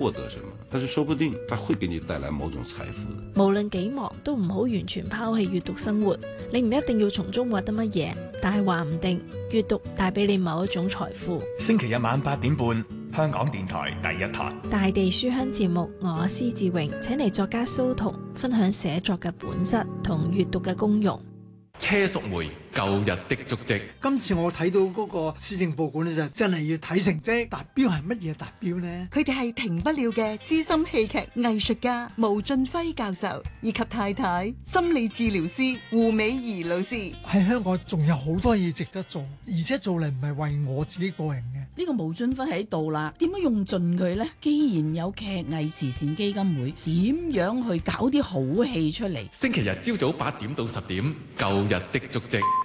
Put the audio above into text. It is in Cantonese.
獲得什麼，但是說不定它會給你帶來某種財富的。 無論幾忙都唔好完全拋棄閱讀生活，你唔一定要從中獲得乜嘢，但係話唔定閱讀帶俾你某一種財富。 星期日晚8點半，香港電台第一台大地書香節目，我施志榮請嚟作家蘇童分享寫作嘅本質同閱讀嘅功用。 車淑梅舊日的足跡。 今次我睇到嗰個施政報告呢，就真係要睇成績。達標係乜嘢達標呢？ 佢哋係停不了嘅資深戲劇藝術家毛俊輝教授，以及太太心理治療師胡美儀老師。 喺香港仲有好多嘢值得做，而且做嚟唔係為我自己個人嘅。 呢個毛俊輝喺度啦，點樣用盡佢呢？既然有劇藝慈善基金會，點樣去搞啲好戲出嚟？ 星期日朝早8點到10點，舊日的足跡。